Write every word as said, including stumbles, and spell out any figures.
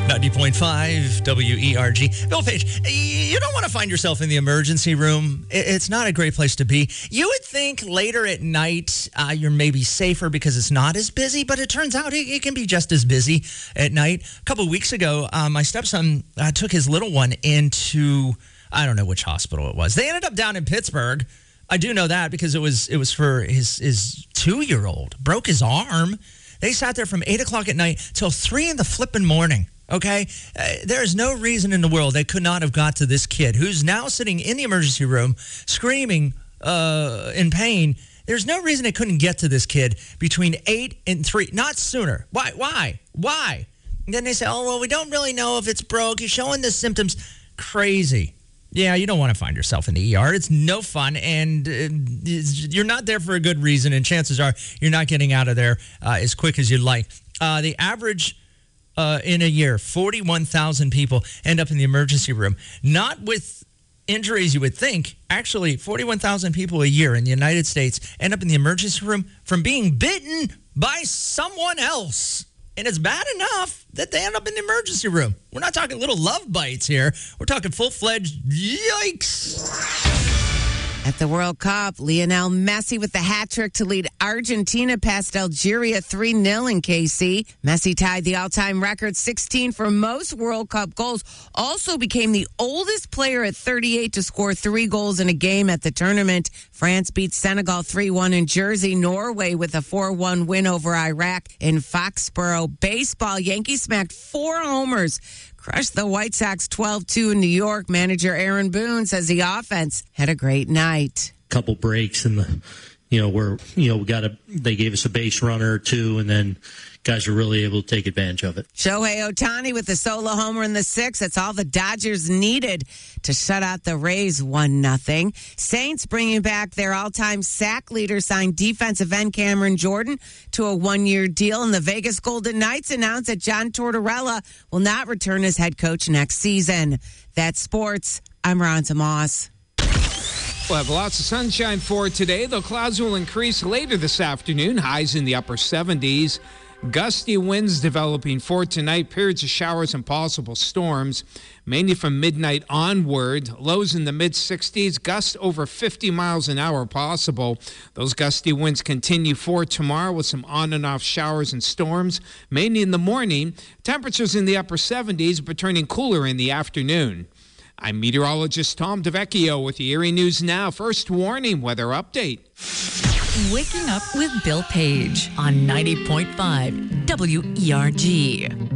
ninety point five W E R G. Bill Page, you don't want to find yourself in the emergency room. It's not a great place to be. You would think later at night uh, you're maybe safer because it's not as busy, but it turns out it, it can be just as busy at night. A couple of weeks ago, uh, my stepson uh, took his little one into, I don't know which hospital it was. They ended up down in Pittsburgh. I do know that because it was it was for his, his two-year-old. Broke his arm. They sat there from eight o'clock at night till three in the flipping morning, okay? Uh, there is no reason in the world they could not have got to this kid who's now sitting in the emergency room screaming uh, in pain. There's no reason they couldn't get to this kid between eight and three, not sooner. Why? Why? Why? And then they say, oh, well, we don't really know if it's broke. He's showing the symptoms. Crazy. Yeah, you don't want to find yourself in the E R. It's no fun, and uh, you're not there for a good reason, and chances are you're not getting out of there uh, as quick as you'd like. Uh, the average uh, in a year, forty-one thousand people end up in the emergency room, not with injuries you would think. Actually, forty-one thousand people a year in the United States end up in the emergency room from being bitten by someone else. And it's bad enough that they end up in the emergency room. We're not talking little love bites here. We're talking full-fledged yikes. At the World Cup, Lionel Messi with the hat trick to lead Argentina past Algeria three nil in K C. Messi tied the all-time record sixteen for most World Cup goals. Also became the oldest player at thirty-eight to score three goals in a game at the tournament. France beat Senegal three one in Jersey. Norway with a four one win over Iraq in Foxborough. Baseball, Yankees smacked four homers. Crushed the White Sox twelve two in New York. Manager Aaron Boone says the offense had a great night. Couple breaks in the, you know, where, you know, we got a, they gave us a base runner or two, and then guys were really able to take advantage of it. Shohei Ohtani with the solo homer in the sixth. That's all the Dodgers needed to shut out the Rays one nothing. Saints bringing back their all-time sack leader, signed defensive end Cameron Jordan to a one-year deal. And the Vegas Golden Knights announced that John Tortorella will not return as head coach next season. That's sports. I'm Ron Tomas. We'll have lots of sunshine for today, though clouds will increase later this afternoon. Highs in the upper seventies. Gusty winds developing for tonight. Periods of showers and possible storms, mainly from midnight onward. Lows in the mid-sixties. Gusts over fifty miles an hour possible. Those gusty winds continue for tomorrow with some on and off showers and storms, mainly in the morning. Temperatures in the upper seventies, but turning cooler in the afternoon. I'm meteorologist Tom DeVecchio with the Erie News Now. First warning weather update. Waking up with Bill Page on ninety point five W E R G.